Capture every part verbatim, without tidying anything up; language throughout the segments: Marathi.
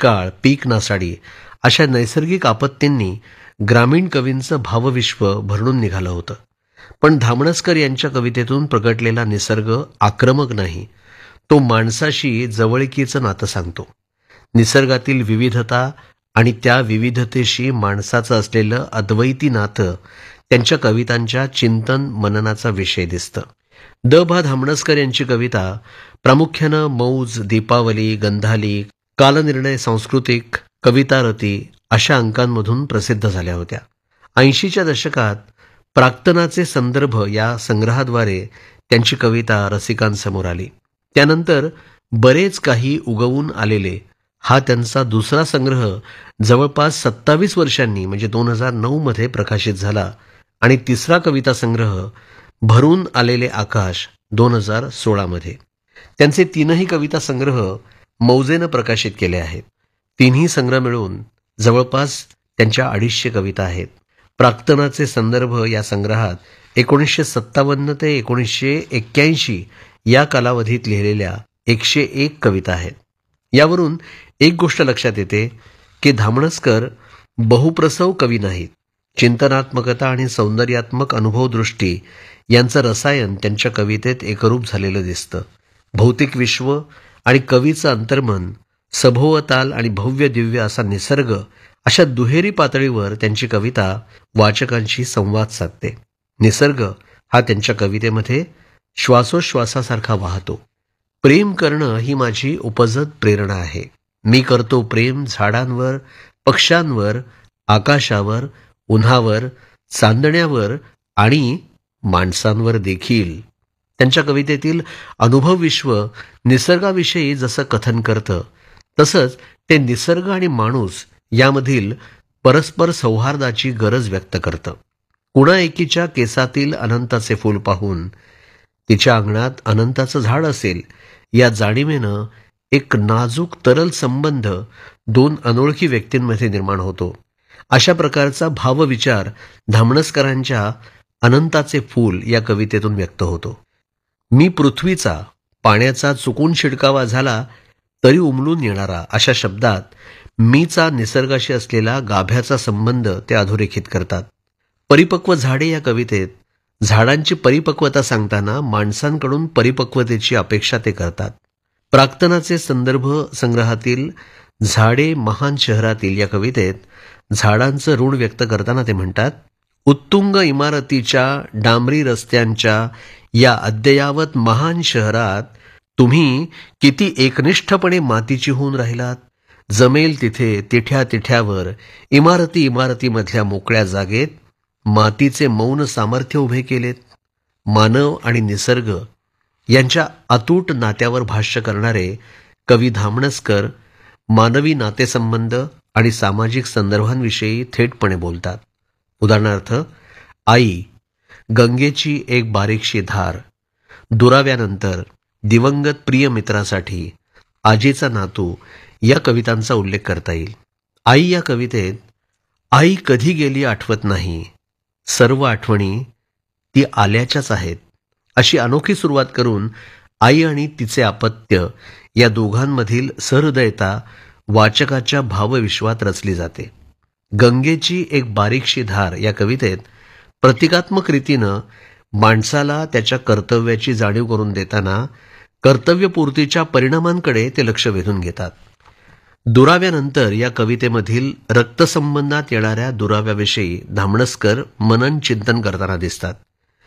दुष्काळ, पीक नासाडी अशा नैसर्गिक आपत्तींनी ग्रामीण कवींचं भावविश्व भरून निघालं होतं. पण धामणसकर यांच्या कवितेतून प्रगटलेला निसर्ग आक्रमक नाही, तो माणसाशी जवळकीचं नातं सांगतो. निसर्गातील विविधता आणि त्या विविधतेशी माणसाचं असलेलं अद्वैती नातं त्यांच्या कवितांच्या चिंतन मननाचा विषय दिसतं. द भा धामणसकर यांची कविता प्रामुख्यानं मौज, दीपावली, गंधाली, कालनिर्णय, सांस्कृतिक, कवितारती अशा अंकांमधून प्रसिद्ध झाल्या होत्या. ऐंशीच्या दशकात प्राक्तनाचे संदर्भ या संग्रहाद्वारे त्यांची कविता रसिकांसमोर आली. त्यानंतर बरेच काही उगवून आलेले हा त्यांचा दुसरा संग्रह जवळपास सत्तावीस वर्षांनी म्हणजे दोन हजार नऊ मध्ये प्रकाशित झाला आणि तिसरा कविता संग्रह भरून आलेले आकाश दोन हजार सोळा मध्ये. त्यांचे तीनही कविता संग्रह मौजेनं प्रकाशित केले आहेत. तिन्ही संग्रह मिळून जवळपास त्यांच्या अडीचशे कविता आहेत. प्राक्तनाचे संदर्भ या संग्रहात एकोणीसशे सत्तावन्न ते एकोणीसशे एक्क्याऐंशी या कालावधीत लिहिलेल्या एकशे एक कविता आहेत. यावरून एक गोष्ट लक्षात येते की धामणसकर बहुप्रसव कवी नाहीत. चिंतनात्मकता आणि सौंदर्यात्मक अनुभवदृष्टी यांचं रसायन त्यांच्या कवितेत एकरूप झालेलं दिसतं. भौतिक विश्व आणि कवीचं अंतर्मन, सभोवताल आणि भव्य दिव्य असा निसर्ग अशा दुहेरी पातळीवर त्यांची कविता वाचकांशी संवाद साधते. निसर्ग हा त्यांच्या कवितेमध्ये श्वासोश्वासासारखा वाहतो. प्रेम करणं ही माझी उपजत प्रेरणा आहे. मी करतो प्रेम झाडांवर, पक्ष्यांवर, आकाशावर, उन्हावर, चांदण्यावर आणि माणसांवर देखील. त्यांच्या कवितेतील अनुभव विश्व निसर्गाविषयी जसं कथन करतं तसंच ते निसर्ग आणि माणूस यामधील परस्पर सौहार्दाची गरज व्यक्त करतं. कुणा एकीच्या केसातील अनंताचे फूल पाहून तिच्या अंगणात अनंताचं झाड असेल या जाणीवेनं एक नाजूक तरल संबंध दोन अनोळखी व्यक्तींमध्ये निर्माण होतो. अशा प्रकारचा भावविचार धामणसकरांच्या अनंताचे फूल या कवितेतून व्यक्त होतो. मी पृथ्वीचा, पाण्याचा चुकून शिडकावा झाला तरी उमलून येणारा अशा शब्दात मीचा निसर्गाशी असलेला गाभ्याचा संबंध ते अधोरेखित करतात. परिपक्व झाडे या कवितेत झाडांची परिपक्वता सांगताना माणसांकडून परिपक्वतेची अपेक्षा ते करतात. प्राक्तनाचे संदर्भ संग्रहातील झाडे महान शहरातील या कवितेत झाडांचं ऋण व्यक्त करताना ते म्हणतात, उत्तुंग इमारतीच्या डांबरी रस्त्यांच्या या अद्ययावत महान शहरात तुम्ही किती एकनिष्ठपणे मातीची होऊन राहिलात. जमेल तिथे तिठ्या तिठ्यावर इमारती इमारतीमधल्या मोकळ्या जागेत मातीचे मौन सामर्थ्य उभे केलेत. मानव आणि निसर्ग यांच्या अतूट नात्यावर भाष्य करणारे कवी धामणसकर मानवी नातेसंबंध आणि सामाजिक संदर्भांविषयी थेटपणे बोलतात. उदाहरणार्थ, आई, गंगेची एक बारीकशी धार, दुराव्यानंतर, दिवंगत प्रिय मित्रासाठी, आजीचा नातू या कवितांचा उल्लेख करता येईल. आई या कवितेत आई कधी गेली आठवत नाही, सर्व आठवणी ती आल्याच्याच आहेत अशी अनोखी सुरुवात करून आई आणि तिचे अपत्य या दोघांमधील सहृदयता वाचकाच्या भावविश्वात रचली जाते. गंगेची एक बारीकशी धार या कवितेत प्रतिकात्मक रीतीनं माणसाला त्याच्या कर्तव्याची जाणीव करून देताना कर्तव्यपूर्तीच्या परिणामांकडे ते लक्ष वेधून घेतात. दुराव्यानंतर या कवितेमधील रक्तसंबंधात येणाऱ्या दुराव्याविषयी धामणसकर मनन चिंतन करताना दिसतात.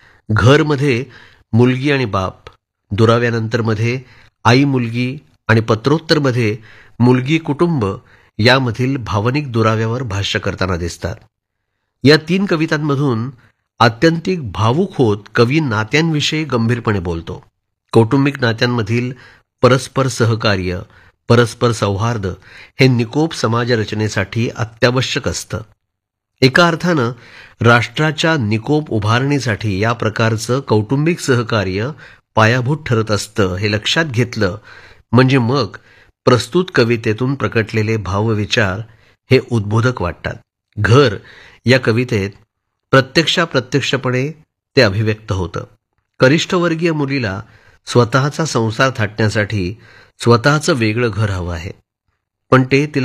घरमध्ये मुलगी आणि बाप, दुराव्यानंतरमध्ये आई मुलगी आणि पत्रोत्तरमध्ये मुलगी कुटुंब यामधील भावनिक दुराव्यावर भाष्य करताना दिसतात. या तीन कवितांमधून आत्यंतिक भावूक होत कवी नात्यांविषयी गंभीरपणे बोलतो. कौटुंबिक नात्यांमधील परस्पर सहकार्य, परस्पर सौहार्द हे निकोप समाजरचनेसाठी अत्यावश्यक असतं. एका अर्थानं राष्ट्राच्या निकोप उभारणीसाठी या प्रकारचं कौटुंबिक सहकार्य पायाभूत ठरत असतं हे लक्षात घेतलं म्हणजे मग प्रस्तुत कवितेतून प्रकटलेले भावविचार हे उद्बोधक वाटतात. घर या कवितेत प्रत्यक्षाप्रत्यक्षपणे ते अभिव्यक्त होतं. कनिष्ठवर्गीय मुलीला स्वतःचा संसार थाटण्यासाठी स्वतःचं वेगळं घर हवं आहे, पण ते तिला